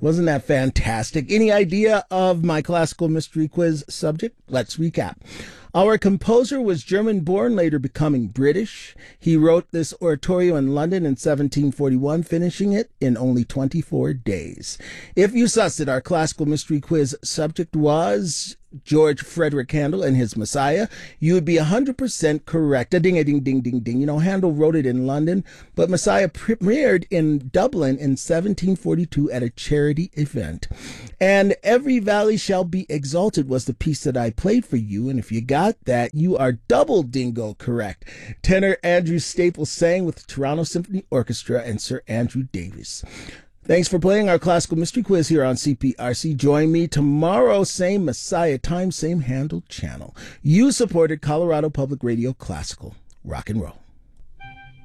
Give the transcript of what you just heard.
Wasn't that fantastic? Any idea of my classical mystery quiz subject? Let's recap. Our composer was German-born, later becoming British. He wrote this oratorio in London in 1741, finishing it in only 24 days. If you sussed it, our classical mystery quiz subject was George Frederick Handel and his Messiah, you would be 100% correct. A ding-a-ding-ding-ding-ding. You know, Handel wrote it in London, but Messiah premiered in Dublin in 1742 at a charity event. And Every Valley Shall Be Exalted was the piece that I played for you, and if you got that, you are double dingo correct. Tenor Andrew Staples sang with the Toronto Symphony Orchestra and Sir Andrew Davies. Thanks for playing our classical mystery quiz here on CPRC. Join me tomorrow, same Messiah time, same Handel channel. You supported Colorado Public Radio Classical Rock and Roll.